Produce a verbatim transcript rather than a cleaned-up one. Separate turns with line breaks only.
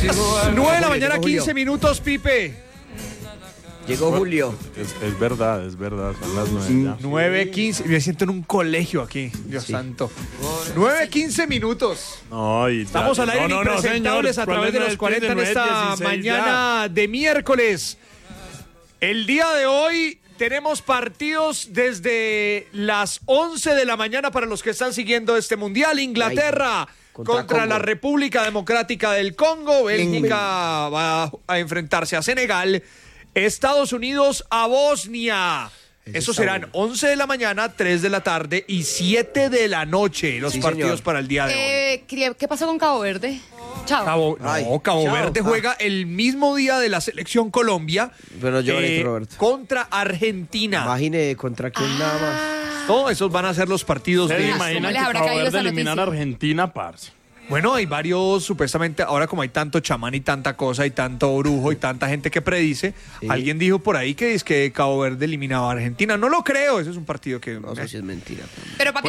nueve de la mañana, quince minutos, Pipe.
Llegó Julio.
Es, es verdad, es verdad. Son las nueve ya.
nueve quince. Me siento en un colegio aquí, Dios
Sí.
santo. nueve quince minutos.
No, y
Estamos
ya-
al aire
no, no, no,
impresentables
señor.
a través de los cuarenta en esta mañana de miércoles. El día de hoy tenemos partidos desde las once de la mañana para los que están siguiendo este mundial. Inglaterra
Ay, contra
contra,
Congo.
la República Democrática del Congo. Bélgica va a enfrentarse a Senegal. Estados Unidos a Bosnia.
Ese
Eso
está
serán
bueno.
once de la mañana, tres de la tarde y siete de la noche los
Sí,
partidos
señor.
para el día de hoy.
Eh, ¿Qué qué pasó con Cabo Verde? Chao.
Cabo,
Ay,
no, Cabo
chao.
Verde
Ah.
juega el mismo día de la selección Colombia
Pero yo
eh,
Roberto.
contra Argentina.
Imagine contra quién nada más.
No, esos van a ser los partidos
¿Se
de...
¿Cómo
imagina
les
que
habrá
Cabo
caído
Verde
esa
eliminar a
noticia?
Argentina, parce?
Bueno, hay varios, supuestamente, ahora como hay tanto chamán y tanta cosa y tanto brujo y tanta gente que predice,
Sí.
alguien dijo por ahí que es que Cabo Verde eliminaba a Argentina. No lo creo, ese es un partido que...
No sé si es mentira.
Pero para